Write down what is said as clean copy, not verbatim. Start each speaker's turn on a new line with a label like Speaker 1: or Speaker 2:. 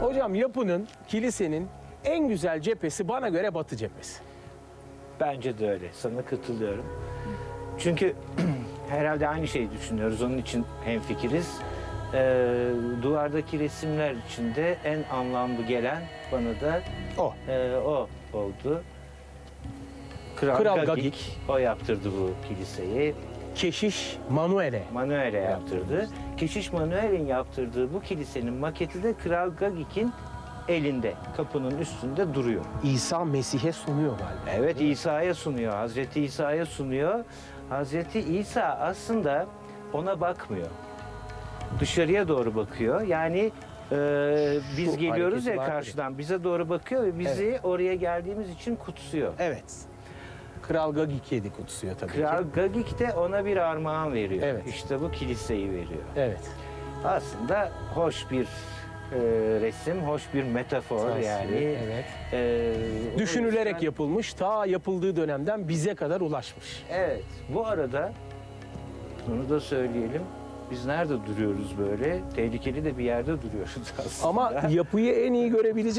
Speaker 1: Hocam yapının, kilisenin en güzel cephesi bana göre batı cephesi.
Speaker 2: Bence de öyle. Sana katılıyorum. Çünkü herhalde aynı şeyi düşünüyoruz. Onun için hemfikiriz. Duvardaki resimler içinde en anlamlı gelen bana da
Speaker 1: O.
Speaker 2: o oldu.
Speaker 1: Kral
Speaker 2: Gagik o yaptırdı bu kiliseyi.
Speaker 1: Keşiş Manuel'e.
Speaker 2: Manuel'e yaptırdı. Keşiş Manuel'in yaptırdığı bu kilisenin maketi de Kral Gagik'in elinde, kapının üstünde duruyor.
Speaker 1: İsa Mesih'e sunuyor galiba.
Speaker 2: Evet, İsa'ya sunuyor, Hazreti İsa'ya sunuyor. Hazreti İsa aslında ona bakmıyor. Dışarıya doğru bakıyor. Yani biz
Speaker 1: Şu
Speaker 2: geliyoruz ya
Speaker 1: hareketi var
Speaker 2: karşıdan, bize doğru bakıyor ve bizi oraya geldiğimiz için kutsuyor.
Speaker 1: Evet. Kral Gagik'i de kutsuyor tabii
Speaker 2: Kral
Speaker 1: ki.
Speaker 2: Gagik de ona bir armağan veriyor.
Speaker 1: Evet.
Speaker 2: İşte bu kiliseyi veriyor.
Speaker 1: Evet.
Speaker 2: Aslında hoş bir resim, hoş bir metafor
Speaker 1: Tasvir,
Speaker 2: yani.
Speaker 1: evet.
Speaker 2: O
Speaker 1: Düşünülerek
Speaker 2: yüzden-
Speaker 1: yapılmış, ta yapıldığı dönemden bize kadar ulaşmış.
Speaker 2: Evet. Bu arada bunu da söyleyelim. Biz nerede duruyoruz böyle? Tehlikeli de bir yerde duruyoruz aslında.
Speaker 1: Ama yapıyı en iyi görebilecek